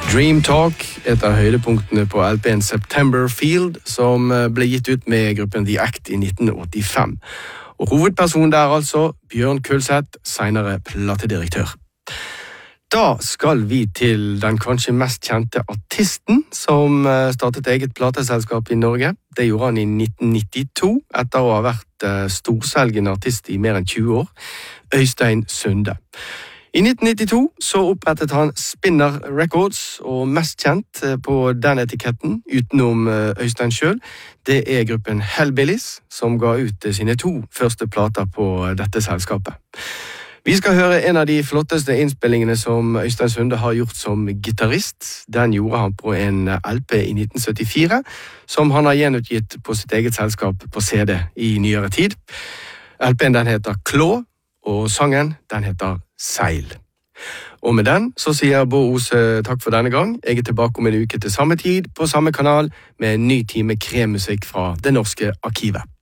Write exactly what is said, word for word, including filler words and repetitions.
Dream Talk, et av høydepunktene på L P-en September Field, som ble gitt ut med gruppen The Act i nitten åttifem. Og hovedpersonen der altså, Bjørn Kulseth, senere platedirektør. Da skal vi til den kanskje mest kjente artisten som startet eget plateselskap i Norge. Det gjorde han i nitten nittito, etter å ha vært storselgende artist i mer enn tjue år. Øystein Sunde. I nitten nittito så opprettet han Spinner Records, og mest kjent på den etiketten, utenom Øystein selv, det er gruppen Hellbillies, som ga ut sine to første plater på dette selskapet. Vi skal høre en av de flotteste innspillingene som Øystein Sunde har gjort som gitarrist. Den gjorde han på en L P i nitten syttifire, som han har gjenutgitt på sitt eget selskap på C D i nyere tid. L P-en den heter Claw, og sangen den heter Seil. Og med den så sier Bård Ose takk for denne gang. Jeg er tilbake om en uke til samme tid, på samme kanal, med en ny time kremmusikk fra Det Norske Arkivet.